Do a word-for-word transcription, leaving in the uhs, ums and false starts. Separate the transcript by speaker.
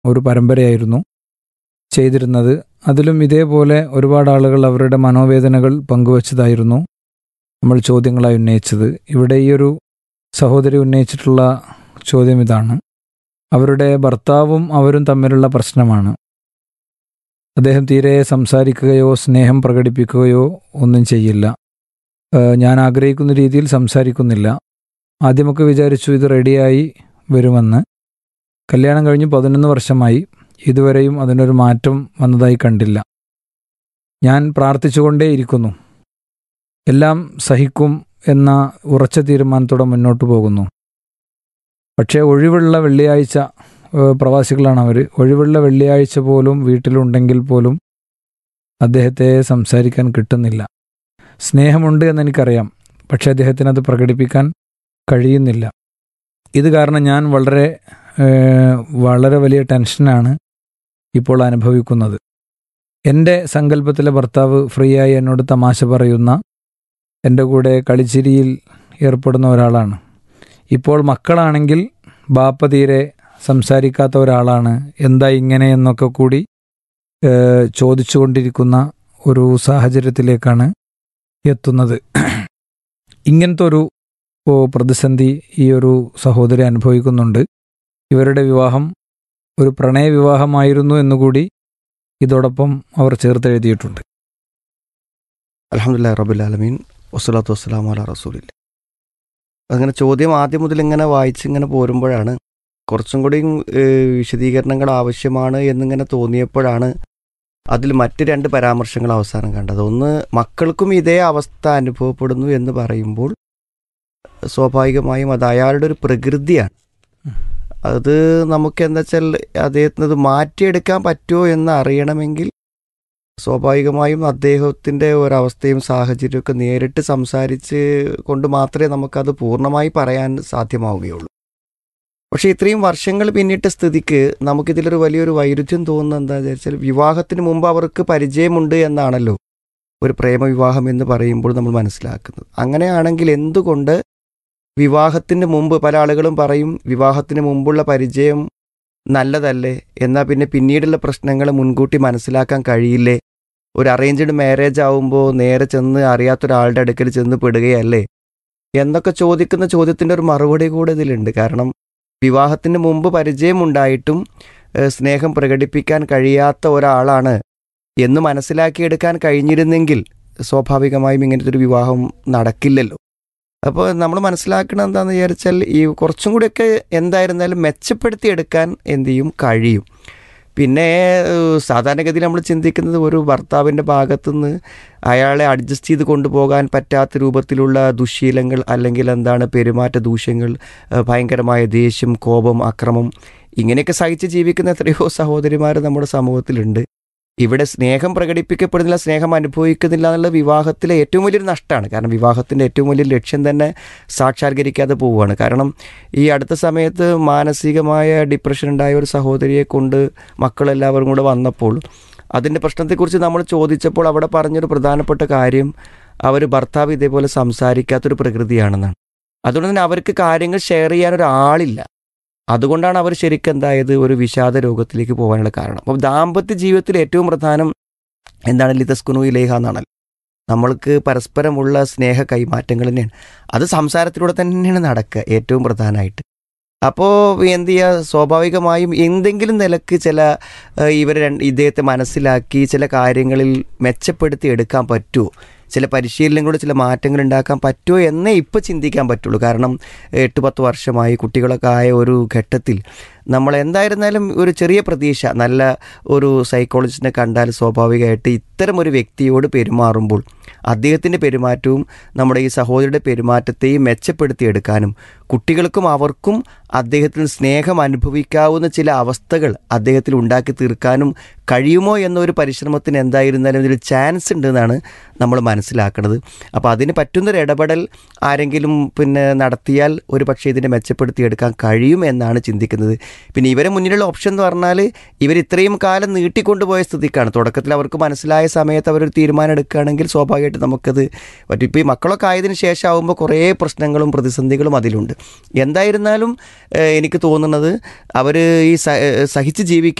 Speaker 1: ഒരു പരമ്പരയായിരുന്നു ചെയ്തിരുന്നത്. അതിലും ഇതേപോലെ ഒരുപാട് ആളുകൾ അവരുടെ മനോവേദനകൾ പങ്കുവച്ചതായിരുന്നു നമ്മൾ ചോദ്യങ്ങളായി ഉന്നയിച്ചത്. ഇവിടെ ഈ ഒരു സഹോദരി ഉന്നയിച്ചിട്ടുള്ള ചോദ്യം ഇതാണ്. അവരുടെ ഭർത്താവും അവരും തമ്മിലുള്ള പ്രശ്നമാണ്. അദ്ദേഹം തീരെ സംസാരിക്കുകയോ സ്നേഹം പ്രകടിപ്പിക്കുകയോ ഒന്നും ചെയ്യില്ല. ഞാൻ ആഗ്രഹിക്കുന്ന രീതിയിൽ സംസാരിക്കുന്നില്ല. ആദ്യമൊക്കെ വിചാരിച്ചു ഇത് റെഡിയായി വരുമെന്ന്. കല്യാണം കഴിഞ്ഞ് പതിനൊന്ന് വർഷമായി. ഇതുവരെയും അതിനൊരു മാറ്റം വന്നതായി കണ്ടില്ല. ഞാൻ പ്രാർത്ഥിച്ചുകൊണ്ടേയിരിക്കുന്നു. എല്ലാം സഹിക്കും എന്ന ഉറച്ച തീരുമാനത്തോടെ മുന്നോട്ട് പോകുന്നു. പക്ഷേ ഒഴിവുള്ള വെള്ളിയാഴ്ച, പ്രവാസികളാണ് അവർ, ഒഴിവുള്ള വെള്ളിയാഴ്ച പോലും വീട്ടിലുണ്ടെങ്കിൽ പോലും അദ്ദേഹത്തെ സംസാരിക്കാൻ കിട്ടുന്നില്ല. സ്നേഹമുണ്ട് എന്നെനിക്കറിയാം, പക്ഷേ അദ്ദേഹത്തിന് അത് പ്രകടിപ്പിക്കാൻ കഴിയുന്നില്ല. ഇത് കാരണം ഞാൻ വളരെ വളരെ വലിയ ടെൻഷനാണ് ഇപ്പോൾ അനുഭവിക്കുന്നത്. എൻ്റെ സങ്കല്പത്തിലെ ഭർത്താവ് ഫ്രീയായി എന്നോട് തമാശ പറയുന്ന, എൻ്റെ കൂടെ കളിച്ചിരിയിൽ ഏർപ്പെടുന്ന ഒരാളാണ്. ഇപ്പോൾ മക്കളാണെങ്കിൽ ബാപ്പ തീരെ സംസാരിക്കാത്ത ഒരാളാണ്. എന്താ ഇങ്ങനെ എന്നൊക്കെ കൂടി ചോദിച്ചുകൊണ്ടിരിക്കുന്ന ഒരു സാഹചര്യത്തിലേക്കാണ് എത്തുന്നത്. ഇങ്ങനത്തെ ഒരു പ്രതിസന്ധി ഈ ഒരു സഹോദരി അനുഭവിക്കുന്നുണ്ട്. ഇവരുടെ വിവാഹം ഒരു പ്രണയ വിവാഹമായിരുന്നു എന്നുകൂടി ഇതോടൊപ്പം അവർ ചേർത്തെഴുതിയിട്ടുണ്ട്.
Speaker 2: അൽഹംദുലില്ലാഹി റബ്ബിൽ ആലമീൻ വസ്സലാത്തു വസ്സലാമു അലാ റസൂലില്ലാഹ്. അങ്ങനെ ചോദ്യം ആദ്യം മുതൽ ഇങ്ങനെ വായിച്ചിങ്ങനെ പോരുമ്പോഴാണ് കുറച്ചും കൂടി വിശദീകരണങ്ങൾ ആവശ്യമാണ് എന്നിങ്ങനെ തോന്നിയപ്പോഴാണ് അതിൽ മറ്റ് രണ്ട് പരാമർശങ്ങൾ അവസാനം കണ്ടത്. ഒന്ന്, മക്കൾക്കും ഇതേ അവസ്ഥ അനുഭവപ്പെടുന്നു എന്ന് പറയുമ്പോൾ സ്വാഭാവികമായും അത് അയാളുടെ ഒരു പ്രകൃതിയാണ്. അത് നമുക്ക് എന്താ വെച്ചാൽ അദ്ദേഹത്തിന് അത് മാറ്റിയെടുക്കാൻ പറ്റുമോ എന്ന് അറിയണമെങ്കിൽ സ്വാഭാവികമായും അദ്ദേഹത്തിൻ്റെ ഒരവസ്ഥയും സാഹചര്യമൊക്കെ നേരിട്ട് സംസാരിച്ച് കൊണ്ട് മാത്രമേ നമുക്കത് പൂർണ്ണമായി പറയാൻ സാധ്യമാവുകയുള്ളൂ. പക്ഷേ ഇത്രയും വർഷങ്ങൾ പിന്നിട്ട സ്ഥിതിക്ക് നമുക്കിതിലൊരു വലിയൊരു വൈരുദ്ധ്യം തോന്നുന്നത് എന്താണെന്ന് വെച്ചാൽ, വിവാഹത്തിന് മുമ്പ് അവർക്ക് പരിചയമുണ്ട് എന്നാണല്ലോ ഒരു പ്രേമവിവാഹം എന്ന് പറയുമ്പോൾ നമ്മൾ മനസ്സിലാക്കുന്നത്. അങ്ങനെയാണെങ്കിൽ എന്തുകൊണ്ട് വിവാഹത്തിന് മുമ്പ്, പല ആളുകളും പറയും വിവാഹത്തിന് മുമ്പുള്ള പരിചയം നല്ലതല്ലേ, എന്നാൽ പിന്നെ പിന്നീടുള്ള പ്രശ്നങ്ങൾ മുൻകൂട്ടി മനസ്സിലാക്കാൻ കഴിയില്ലേ, ഒരു അറേഞ്ച്ഡ് മാരേജ് ആവുമ്പോൾ നേരെ ചെന്ന് അറിയാത്തൊരാളുടെ അടുക്കൽ ചെന്ന് പെടുകയല്ലേ എന്നൊക്കെ ചോദിക്കുന്ന ചോദ്യത്തിൻ്റെ ഒരു മറുപടി കൂടെ ഇതിലുണ്ട്. കാരണം വിവാഹത്തിന് മുമ്പ് പരിചയമുണ്ടായിട്ടും സ്നേഹം പ്രകടിപ്പിക്കാൻ കഴിയാത്ത ഒരാളാണ് എന്ന് മനസ്സിലാക്കിയെടുക്കാൻ കഴിഞ്ഞിരുന്നെങ്കിൽ സ്വാഭാവികമായും ഇങ്ങനത്തെ ഒരു വിവാഹം നടക്കില്ലല്ലോ. അപ്പോൾ നമ്മൾ മനസ്സിലാക്കണം എന്താണെന്ന് വിചാരിച്ചാൽ, ഈ കുറച്ചും കൂടിയൊക്കെ എന്തായിരുന്നാലും മെച്ചപ്പെടുത്തിയെടുക്കാൻ എന്ത് ചെയ്യും കഴിയും. പിന്നെ സാധാരണഗതിയിൽ നമ്മൾ ചിന്തിക്കുന്നത് ഒരു ഭർത്താവിൻ്റെ ഭാഗത്തുനിന്ന് അയാളെ അഡ്ജസ്റ്റ് ചെയ്ത് കൊണ്ടുപോകാൻ പറ്റാത്ത രൂപത്തിലുള്ള ദുശ്ശീലങ്ങൾ അല്ലെങ്കിൽ എന്താണ് പെരുമാറ്റ ദൂഷ്യങ്ങൾ, ഭയങ്കരമായ ദേഷ്യം, കോപം, അക്രമം, ഇങ്ങനെയൊക്കെ സഹിച്ച് ജീവിക്കുന്ന എത്രയോ സഹോദരിമാർ നമ്മുടെ സമൂഹത്തിലുണ്ട്. ഇവിടെ സ്നേഹം പ്രകടിപ്പിക്കപ്പെടുന്നില്ല, സ്നേഹം അനുഭവിക്കുന്നില്ല എന്നുള്ളത് വിവാഹത്തിലെ ഏറ്റവും വലിയൊരു നഷ്ടമാണ്. കാരണം വിവാഹത്തിൻ്റെ ഏറ്റവും വലിയ ലക്ഷ്യം തന്നെ സാക്ഷാത്കരിക്കാതെ പോവുകയാണ്. കാരണം ഈ അടുത്ത സമയത്ത് മാനസികമായ ഡിപ്രഷൻ ഉണ്ടായ ഒരു സഹോദരിയെ കൊണ്ട് മക്കളെല്ലാവരും കൂടെ വന്നപ്പോൾ അതിൻ്റെ പ്രശ്നത്തെക്കുറിച്ച് നമ്മൾ ചോദിച്ചപ്പോൾ അവിടെ പറഞ്ഞൊരു പ്രധാനപ്പെട്ട കാര്യം, അവർ ഭർത്താവ് ഇതേപോലെ സംസാരിക്കാത്തൊരു പ്രകൃതിയാണെന്നാണ്. അതുകൊണ്ട് തന്നെ അവർക്ക് കാര്യങ്ങൾ ഷെയർ ചെയ്യാനൊരാളില്ല. അതുകൊണ്ടാണ് അവർ ശരിക്കും എന്തായത് ഒരു വിഷാദ രോഗത്തിലേക്ക് പോകാനുള്ള കാരണം. അപ്പോൾ ദാമ്പത്യ ജീവിതത്തിൽ ഏറ്റവും പ്രധാനം എന്താണ്? ലിതസ്കുനു ഇലേഹ എന്നാണല്ലോ. നമ്മൾക്ക് പരസ്പരമുള്ള സ്നേഹ കൈമാറ്റങ്ങൾ തന്നെയാണ്. അത് സംസാരത്തിലൂടെ തന്നെയാണ് നടക്കുക ഏറ്റവും പ്രധാനമായിട്ട്. അപ്പോൾ എന്ത് ചെയ്യുക, സ്വാഭാവികമായും എന്തെങ്കിലും നിലക്ക് ചില ഇവർ ഇദ്ദേഹത്തെ മനസ്സിലാക്കി ചില കാര്യങ്ങളിൽ മെച്ചപ്പെടുത്തി എടുക്കാൻ പറ്റുമോ, ചില പരിശീലനങ്ങളോട് ചില മാറ്റങ്ങൾ ഉണ്ടാക്കാൻ പറ്റുമോ എന്നേ ഇപ്പോൾ ചിന്തിക്കാൻ പറ്റുള്ളൂ. കാരണം എട്ട് പത്ത് വർഷമായി കുട്ടികളൊക്കെ ആയ ഒരു ഘട്ടത്തിൽ നമ്മൾ എന്തായിരുന്നാലും ഒരു ചെറിയ പ്രതീക്ഷ, നല്ല ഒരു സൈക്കോളജിസ്റ്റിനെ കണ്ടാൽ സ്വാഭാവികമായിട്ട് ഇത്തരം ഒരു വ്യക്തിയോട് പെരുമാറുമ്പോൾ അദ്ദേഹത്തിൻ്റെ പെരുമാറ്റവും നമ്മുടെ ഈ സഹോദരിയുടെ പെരുമാറ്റത്തെയും മെച്ചപ്പെടുത്തിയെടുക്കാനും കുട്ടികൾക്കും അവർക്കും അദ്ദേഹത്തിന് സ്നേഹം അനുഭവിക്കാവുന്ന ചില അവസ്ഥകൾ അദ്ദേഹത്തിൽ ഉണ്ടാക്കി തീർക്കാനും കഴിയുമോ എന്നൊരു പരിശ്രമത്തിന് എന്തായിരുന്നാലും ഇതിൽ ചാൻസ് ഉണ്ടെന്നാണ് നമ്മൾ മനസ്സിലാക്കുന്നത്. അപ്പോൾ അതിന് പറ്റുന്നൊരു ഇടപെടൽ ആരെങ്കിലും പിന്നെ നടത്തിയാൽ ഒരു പക്ഷേ ഇതിനെ മെച്ചപ്പെടുത്തിയെടുക്കാൻ കഴിയും എന്നാണ് ചിന്തിക്കുന്നത്. പിന്നെ ഇവരെ മുന്നിലുള്ള ഓപ്ഷൻ എന്ന് പറഞ്ഞാൽ ഇവർ ഇത്രയും കാലം നീട്ടിക്കൊണ്ടുപോയ സ്ഥിതിക്കാണ്. തുടക്കത്തിൽ അവർക്ക് മനസ്സിലായ സമയത്ത് അവരൊരു തീരുമാനം എടുക്കുകയാണെങ്കിൽ സ്വാഭാവികമായിട്ട് നമുക്കത് പറ്റും. ഇപ്പോൾ ഈ മക്കളൊക്കെ ആയതിനു ശേഷം ആകുമ്പോൾ കുറേ പ്രശ്നങ്ങളും പ്രതിസന്ധികളും അതിലുണ്ട്. എന്തായിരുന്നാലും ഏഹ് എനിക്ക് തോന്നുന്നത് അവർ ഈ സ- സഹിച്ച് ജീവിക്കുക